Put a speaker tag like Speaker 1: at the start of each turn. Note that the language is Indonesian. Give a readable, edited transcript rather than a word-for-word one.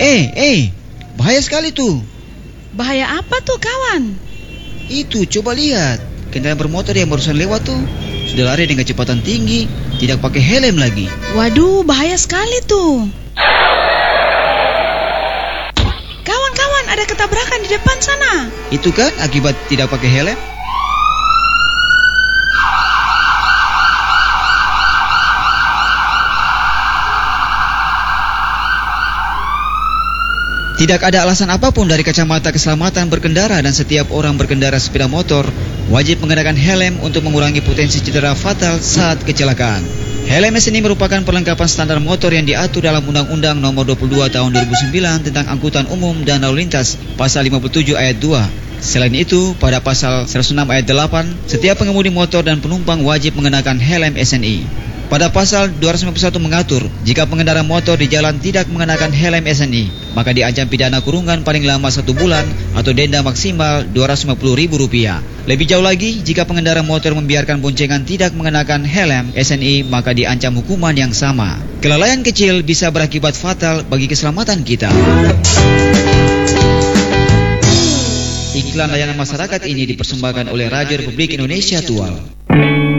Speaker 1: Bahaya sekali tuh.
Speaker 2: Bahaya apa tuh kawan?
Speaker 1: Itu coba lihat, kendaraan bermotor yang barusan lewat tuh sudah lari dengan kecepatan tinggi, tidak pakai helm lagi.
Speaker 2: Waduh, bahaya sekali tuh. Kawan-kawan, ada ketabrakan di depan sana.
Speaker 1: Itu kan akibat tidak pakai helm. Tidak ada alasan apapun dari kacamata keselamatan berkendara, dan setiap orang berkendara sepeda motor wajib mengenakan helm untuk mengurangi potensi cedera fatal saat kecelakaan. Helm SNI merupakan perlengkapan standar motor yang diatur dalam Undang-Undang Nomor 22 Tahun 2009 tentang Angkutan Umum dan Lalu Lintas, Pasal 57 Ayat 2. Selain itu, pada Pasal 106 Ayat 8, setiap pengemudi motor dan penumpang wajib mengenakan helm SNI. Pada Pasal 251 mengatur, jika pengendara motor di jalan tidak mengenakan helm SNI, maka diancam pidana kurungan paling lama 1 bulan atau denda maksimal Rp250.000. Lebih jauh lagi, jika pengendara motor membiarkan boncengan tidak mengenakan helm SNI, maka diancam hukuman yang sama. Kelalaian kecil bisa berakibat fatal bagi keselamatan kita. Iklan layanan masyarakat ini dipersembahkan oleh Radio Republik Indonesia Tual.